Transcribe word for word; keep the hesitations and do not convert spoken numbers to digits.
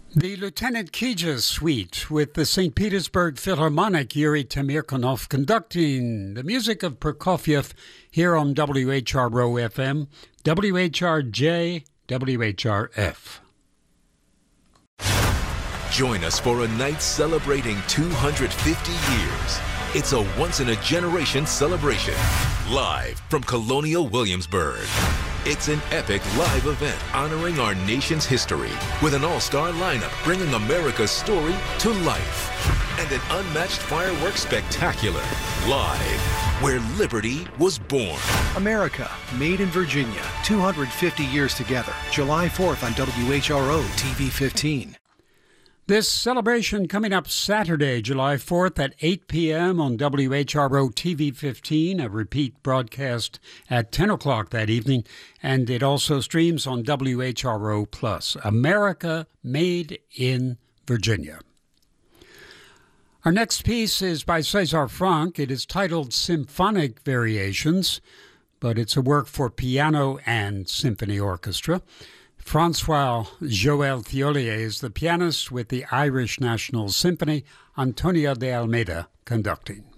The Lieutenant Kija Suite with the Saint Petersburg Philharmonic, Yuri Temirkanov conducting the music of Prokofiev here on W H R O F M, W H R J, W H R F. Join us for a night celebrating two hundred fifty years. It's a once-in-a-generation celebration, live from Colonial Williamsburg. It's an epic live event honoring our nation's history with an all-star lineup bringing America's story to life. And an unmatched fireworks spectacular, live, where liberty was born. America, made in Virginia, two hundred fifty years together. July fourth on W H R O T V fifteen. This celebration coming up Saturday, July fourth at eight p.m. on W H R O T V fifteen, a repeat broadcast at ten o'clock that evening, and it also streams on W H R O Plus. America Made in Virginia. Our next piece is by César Franck. It is titled Symphonic Variations, but it's a work for piano and symphony orchestra. Francois Joël Thiollier is the pianist with the Irish National Symphony, Antonio de Almeida conducting.